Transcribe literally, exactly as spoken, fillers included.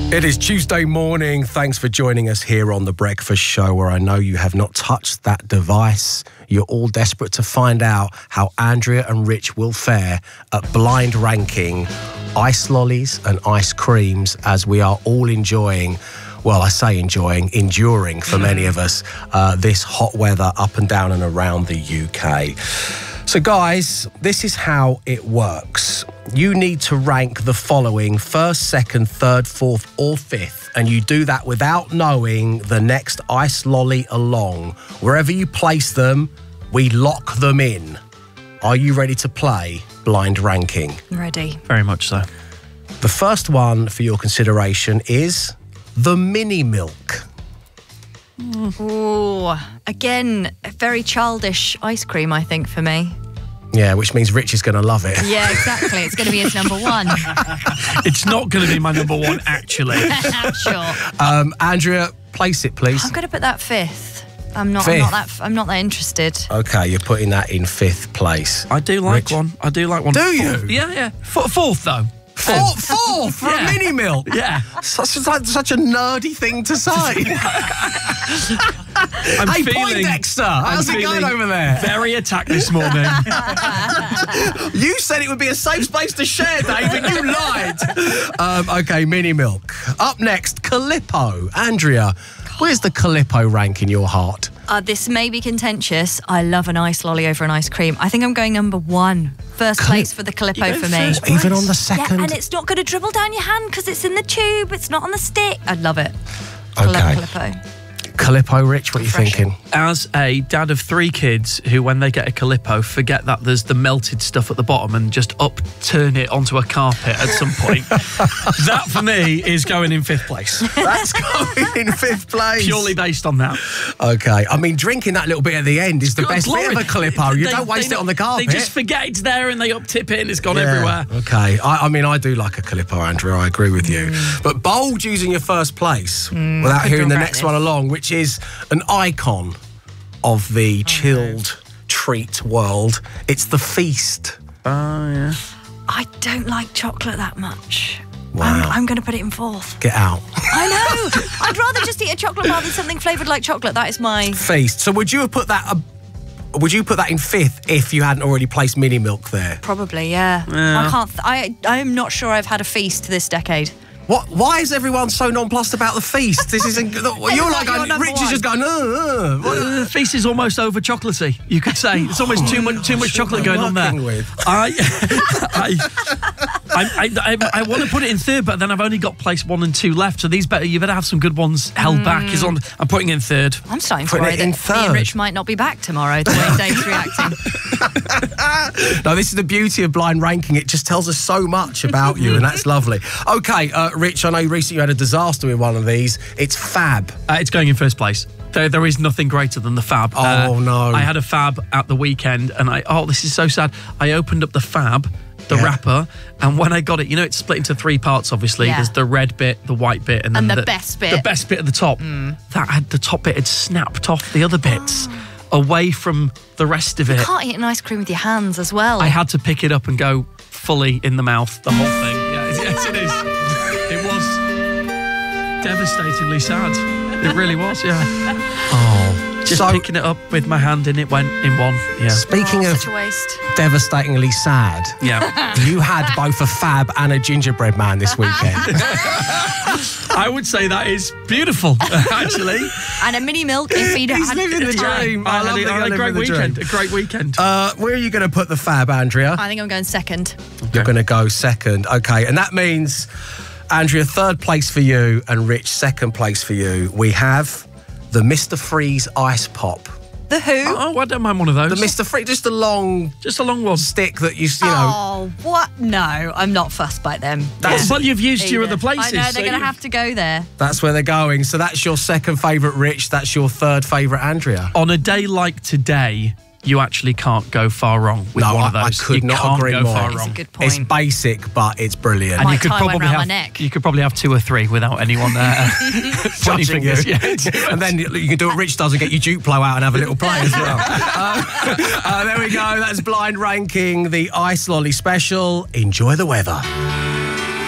It is Tuesday morning. Thanks for joining us here on The Breakfast Show, where I know you have not touched that device. You're all desperate to find out how Andrea and Rich will fare at blind ranking ice lollies and ice creams, as we are all enjoying, well, I say enjoying, enduring for many of us, uh, this hot weather up and down and around the U K. So guys, this is how it works. You need to rank the following first, second, third, fourth or fifth, and you do that without knowing the next ice lolly along. Wherever you place them, we lock them in. Are you ready to play blind ranking? Ready. Very much so. The first one for your consideration is the mini milk. Ooh, again, a very childish ice cream, I think, for me. Yeah, which means Rich is going to love it. Yeah, exactly. It's going to be his number one. It's not going to be my number one, actually. I'm sure. Um, Andrea, place it, please. I'm going to put that fifth. I'm not. Fifth. I'm not that. I'm not that interested. Okay, you're putting that in fifth place. I do like Rich? one. I do like one. Do you? Fourth. Yeah, yeah. F- fourth, though. Fourth, fourth for Yeah. a mini milk. Yeah. Such, such, such a nerdy thing to say. I'm Hey, feeling, Poindexter, how's I'm it going feeling over there? Very attacked this morning. You said it would be a safe space to share, Dave, and you lied. Um, okay, mini milk. Up next, Calippo. Andrea, where's the Calippo rank in your heart? Uh, this may be contentious. I love an ice lolly over an ice cream. I think I'm going number one. First Cali- place for the Calippo You go for me. first place? Even on the Yeah, second? and it's not going to dribble down your hand because it's in the tube. It's not on the stick. I love it. I Okay. love Calippo. Calippo, Rich, what are you Refreshing. thinking? As a dad of three kids who, when they get a Calippo, forget that there's the melted stuff at the bottom and just upturn it onto a carpet at some point, that for me is going in fifth place. That's going in fifth place. Purely based on that. Okay, I mean, drinking that little bit at the end is the Good best Lord. bit of a Calippo. You They- don't waste they- it on the carpet. They just forget it's there and they up-tip it and it's gone Yeah, everywhere. Okay, I, I mean, I do like a Calippo, Andrew. I agree with you. But bold using your first place without could hearing the regret next this. one along, which is an icon of the chilled treat world. It's the Feast. Oh, yeah. I don't like chocolate that much. Wow. I'm, I'm going to put it in fourth. Get out. I know. I'd rather just eat a chocolate bar than something flavoured like chocolate. That is my... Feast. So would you have put that? Uh, would you put that in fifth if you hadn't already placed mini milk there? Probably, yeah. Yeah. I can't... Th- I, I'm not sure I've had a feast this decade. What? Why is everyone so nonplussed about the Feast? This isn't. You're like, you're going, number Rich is one. just going. Uh, uh. What- Uh, the feast is almost over chocolatey, you could say. It's almost too much too much chocolate going on there. Working with. I, I, I, I, I, I want to put it in third, but then I've only got place one and two left. So these better, you better have some good ones held back. Is on. I'm putting in third. I'm starting to Putting worry it in that me and third. Rich might not be back tomorrow, the way Dave's reacting. No, this is the beauty of blind ranking. It just tells us so much about you, and that's lovely. Okay, uh, Rich, I know recently you had a disaster with one of these. It's Fab. Uh, it's going in first place. There, there is nothing greater than the Fab. Oh, Uh, no. I had a Fab at the weekend, and I oh, this is so sad. I opened up the Fab, the Yeah. wrapper, and when I got it, you know, it's split into three parts. Obviously, Yeah. there's the red bit, the white bit, and then And the best bit. The best bit at the top. That had the top bit had snapped off the other bits away from the rest of it. You can't eat an ice cream with your hands as well. I had to pick it up and go fully in the mouth, the whole thing. Yeah, yes, it is. It was devastatingly sad. It really was, yeah. Oh, Just so picking it up with my hand and it went in one. Yeah. speaking oh, of such a waste. devastatingly sad, Yeah. you had both a Fab and a gingerbread man this weekend. I would say that is beautiful, actually. And a mini milk if you'd He's had... living the Yeah. dream. I I love had, that a- I you're had a great living the weekend. dream. A great weekend. Uh, where are you going to put the Fab, Andrea? I think I'm going second. You're going to go second. Okay, and that means, Andrea, third place for you, and Rich, second place for you. We have the Mister Freeze Ice Pop. The who? oh, I don't mind one of those. The Mister Freeze, just a long Just a long one. stick that you, you know. Oh, what? No, I'm not fussed by them. That's- Well, you've used your other places. I know, so they're going to you- have to go there. That's where they're going. So that's your second favourite, Rich. That's your third favourite, Andrea. On a day like today, you actually can't go far wrong with No, one of I- I those. could you not can't agree go more. far It's It's wrong. a good point. It's basic, but it's brilliant. And My you could tie went probably round my have neck. you could probably have two or three without anyone uh, pointing Judging you. fingers. Yeah. And then you can do what Rich does and get your Duplo out and have a little play as well. uh, uh, there we go. That's blind ranking, the Ice Lolly special. Enjoy the weather.